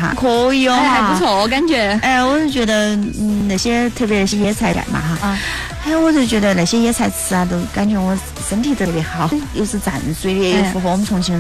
哈，可以哦， 还不错，我感觉。 我是觉得那些特别是野菜嘛哈，我就觉得那些野菜吃啊，都感觉我身体特别好，又是蘸水的，又符合我们重庆人